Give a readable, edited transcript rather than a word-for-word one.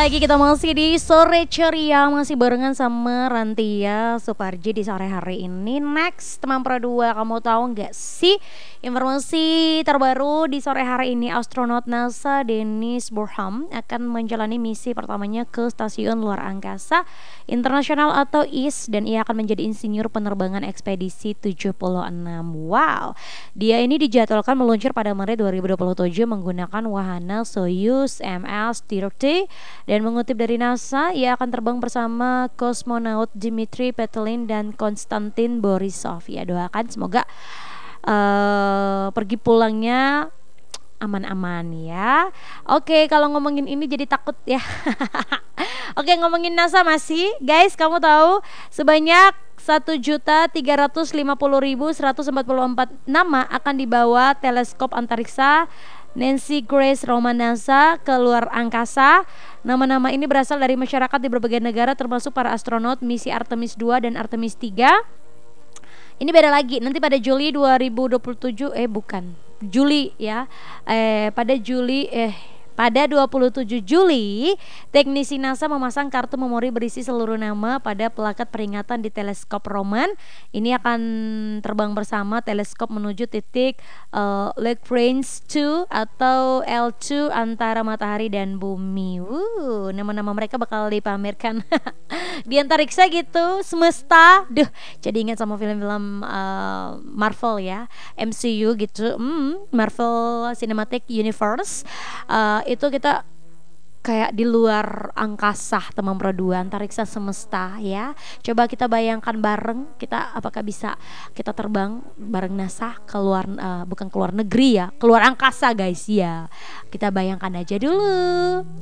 lagi, kita masih di Sore Ceria, masih barengan sama Rantia Suparji di sore hari ini. Next, teman Pro 2, kamu tahu nggak sih informasi terbaru di sore hari ini? Astronot NASA Dennis Burham akan menjalani misi pertamanya ke Stasiun Luar Angkasa Internasional atau ISS, dan ia akan menjadi insinyur penerbangan ekspedisi 76. Wow, dia ini dijadwalkan meluncur pada Maret 2027 menggunakan wahana Soyuz MS-30. Dan mengutip dari NASA, ia akan terbang bersama kosmonaut Dmitry Petelin dan Konstantin Borisov. Ya, doakan semoga pergi pulangnya aman-aman ya. Oke, kalau ngomongin ini jadi takut ya. Oke, ngomongin NASA masih, guys, kamu tahu sebanyak 1.350.144 nama akan dibawa teleskop antariksa Nancy Grace Roman NASA ke luar angkasa. Nama-nama ini berasal dari masyarakat di berbagai negara, termasuk para astronot misi Artemis 2 dan Artemis 3. Ini beda lagi, nanti pada Juli 2027 Juli ya. Pada 27 Juli, teknisi NASA memasang kartu memori berisi seluruh nama pada plakat peringatan di teleskop Roman. Ini akan terbang bersama teleskop menuju titik Lagrange 2 atau L2 antara matahari dan bumi. Nama-nama mereka bakal dipamerkan di antariksa gitu, semesta. Jadi ingat sama film-film Marvel ya, MCU gitu, Marvel Cinematic Universe. Itu kita kayak di luar angkasa, teman Pro 2, antariksa semesta ya. Coba kita bayangkan bareng, apakah bisa kita terbang bareng NASA keluar, bukan keluar negeri ya, keluar angkasa guys ya. Kita bayangkan aja dulu.